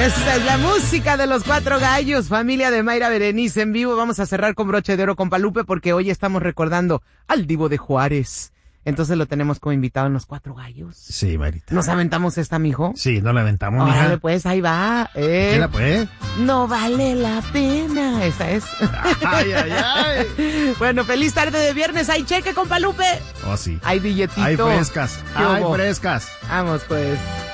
Esta es la música de los Cuatro Gallos, familia de Mayra Berenice en vivo. Vamos a cerrar con broche de oro con Palupe porque hoy estamos recordando al Divo de Juárez. Entonces lo tenemos como invitado en los Cuatro Gallos. Sí, Marita. ¿Nos aventamos esta, mijo? Sí, no la aventamos, mija. Órale, pues, ahí va. ¿Quién pues? No vale la pena. Esa es. Ay, ay, ay. Bueno, feliz tarde de viernes. Hay cheque con Palupe. Oh, sí. Hay billetito. Hay frescas. Hay frescas. Vamos, pues.